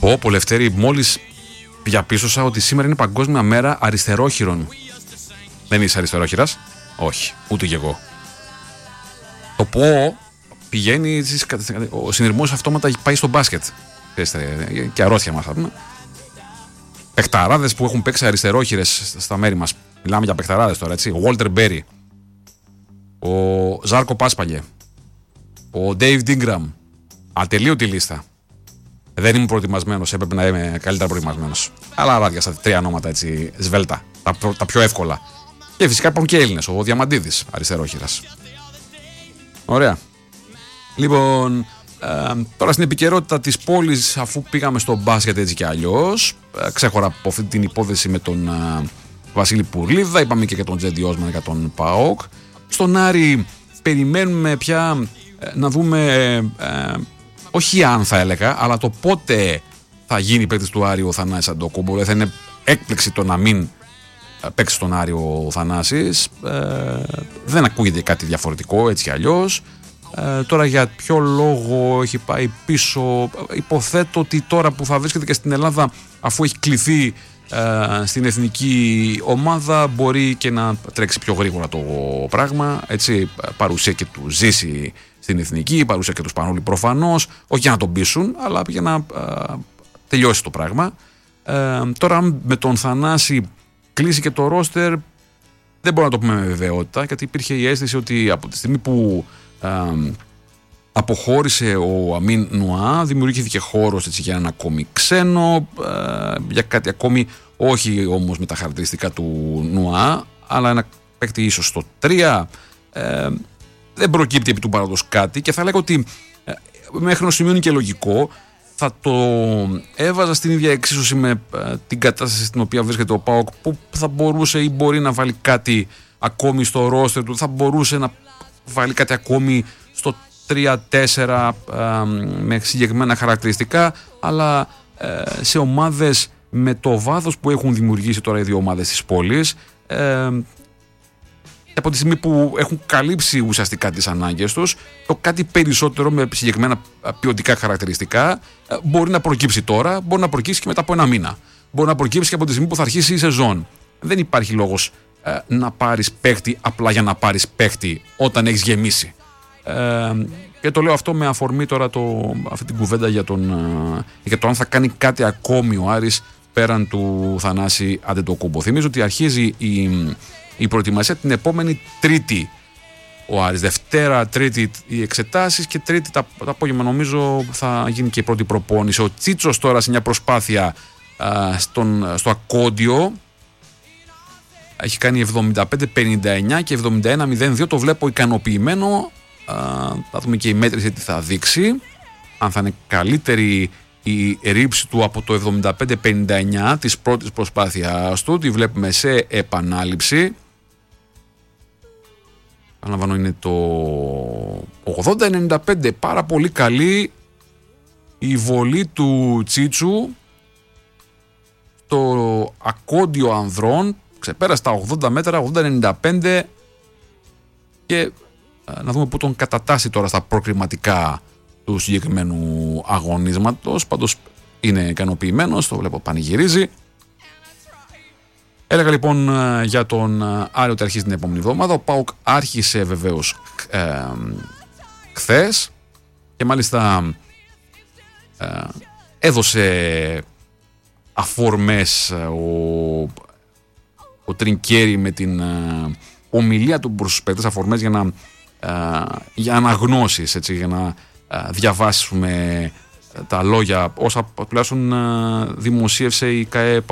Πω, Λευτέρη, μόλις διαπίστωσα ότι σήμερα είναι Παγκόσμια Μέρα Αριστερόχειρων. Δεν είσαι αριστερόχειρας? Όχι, ούτε κι εγώ. Το πω πηγαίνει, ο συνειρμός αυτόματα πάει στο μπάσκετ. Και αρρώστια μας θα πούμε. Παιχταράδες που έχουν παίξει αριστερόχειρες στα μέρη μας. Μιλάμε για παιχταράδες τώρα, έτσι. Ο Walter Berry, ο Ζάρκο Πάσπαλιε, ο Dave Dingram. Ατελείωτη λίστα. Δεν ήμουν προετοιμασμένος, έπρεπε να είμαι καλύτερα προετοιμασμένος. Αλλά ράδιασα 3 ονόματα έτσι σβέλτα, τα πιο εύκολα. Και φυσικά υπάρχουν και Έλληνες, ο Διαμαντίδης, αριστερόχειρας. Ωραία. Λοιπόν, τώρα στην επικαιρότητα της πόλης, αφού πήγαμε στο μπάσκετ έτσι κι αλλιώς, ξέχωρα από αυτή την υπόθεση με τον Βασίλη Πουρλίδα, είπαμε και για τον Τζέντι Όσμαν και τον ΠΑΟΚ. Στον Άρη περιμένουμε πια να δούμε, όχι αν θα έλεγα, αλλά το πότε θα γίνει παίκτης του Άρη ο Θανάσης Αντετοκούμπο. Θα είναι έκπληξη το να μην παίξει στον Άρη ο Θανάσης. Δεν ακούγεται κάτι διαφορετικό έτσι κι αλλιώς. Τώρα για ποιο λόγο έχει πάει πίσω, υποθέτω ότι τώρα που θα βρίσκεται και στην Ελλάδα, αφού έχει κληθεί στην εθνική ομάδα, μπορεί και να τρέξει πιο γρήγορα το πράγμα, έτσι, παρουσία και του ζήσει στην εθνική, παρουσία και του Σπανούλη προφανώς, όχι για να τον πείσουν, αλλά για να τελειώσει το πράγμα. Τώρα με τον Θανάση κλείσει και το ρόστερ, δεν μπορώ να το πούμε με βεβαιότητα, γιατί υπήρχε η αίσθηση ότι από τη στιγμή που αποχώρησε ο Αμίν Νουά, δημιουργήθηκε χώρος έτσι, για έναν ακόμη ξένο, για κάτι ακόμη, όχι όμως με τα χαρακτηριστικά του Νουά, αλλά ένα παίκτη ίσως στο 3. Δεν προκύπτει επί του παρόντος κάτι και θα λέγω ότι μέχρι ένα σημείο είναι και λογικό. Θα το έβαζα στην ίδια εξίσωση με την κατάσταση στην οποία βρίσκεται ο ΠΑΟΚ, που θα μπορούσε ή μπορεί να βάλει κάτι ακόμη στο ρόστερ του, θα μπορούσε να βάλει κάτι ακόμη στο 3-4 με συγκεκριμένα χαρακτηριστικά, αλλά σε ομάδες με το βάθος που έχουν δημιουργήσει τώρα οι δύο ομάδες της πόλης, από τη στιγμή που έχουν καλύψει ουσιαστικά τις ανάγκες τους, το κάτι περισσότερο με συγκεκριμένα ποιοτικά χαρακτηριστικά μπορεί να προκύψει τώρα, μπορεί να προκύψει και μετά από ένα μήνα. Μπορεί να προκύψει και από τη στιγμή που θα αρχίσει η σεζόν. Δεν υπάρχει λόγος να πάρεις παίχτη απλά για να πάρεις παίχτη όταν έχεις γεμίσει. Και το λέω αυτό με αφορμή τώρα αυτή την κουβέντα για το αν θα κάνει κάτι ακόμη ο Άρης πέραν του Θανάση Αντετοκούμπο. Θυμίζω ότι αρχίζει η προετοιμασία την επόμενη Τρίτη ο Άρης. Δευτέρα, Τρίτη οι εξετάσεις και Τρίτη το απόγευμα νομίζω θα γίνει και η πρώτη προπόνηση. Ο Τσίτσος τώρα σε μια προσπάθεια στο Ακόντιο έχει κάνει 75-59 και 71-02, το βλέπω ικανοποιημένο. Θα δούμε και η μέτρηση τι θα δείξει, αν θα είναι καλύτερη η ρήψη του από το 75-59 της πρώτης προσπάθειας του. Τη βλέπουμε σε επανάληψη. Αναλαμβάνω είναι το 80-95, πάρα πολύ καλή η βολή του Τσίτσου στο Ακόντιο ανδρών, ξεπέρασε τα 80 μέτρα, 80-95, και να δούμε πού τον κατατάσσει τώρα στα προκριματικά του συγκεκριμένου αγωνίσματος. Πάντως είναι ικανοποιημένος, το βλέπω πανηγυρίζει. Έλεγα λοιπόν για τον Άρη ότι αρχίζει την επόμενη εβδομάδα. Ο ΠΑΟΚ άρχισε βεβαίως χθες και μάλιστα έδωσε αφορμές ο Τρινκέρι με την ομιλία του προς τους παίκτες, αφορμές για αναγνώσεις, έτσι, για να διαβάσουμε τα λόγια όσα τουλάχιστον δημοσίευσε η ΚΑΕ